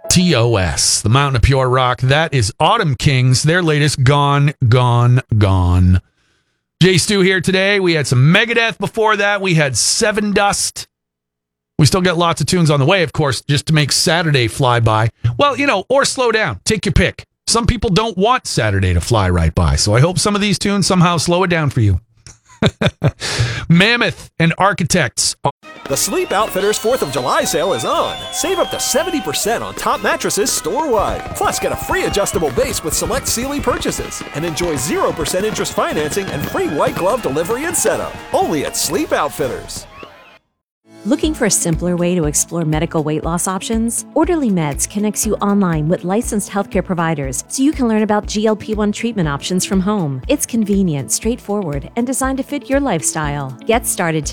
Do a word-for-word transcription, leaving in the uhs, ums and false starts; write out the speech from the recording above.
T O S, the Mountain of Pure Rock. That is Autumn Kings, their latest Gone, Gone, Gone. Jay Stu here today. We had some Megadeth before that. We had Seven Dust. We still got lots of tunes on the way, of course, just to make Saturday fly by. Well, you know, or slow down. Take your pick. Some people don't want Saturday to fly right by, so I hope some of these tunes somehow slow it down for you. Mammoth and Architects. The Sleep Outfitters fourth of July sale is on. Save up to seventy percent on top mattresses store-wide. Plus, get a free adjustable base with select Sealy purchases. And enjoy zero percent interest financing and free white glove delivery and setup. Only at Sleep Outfitters. Looking for a simpler way to explore medical weight loss options? Orderly Meds connects you online with licensed healthcare providers so you can learn about G L P one treatment options from home. It's convenient, straightforward, and designed to fit your lifestyle. Get started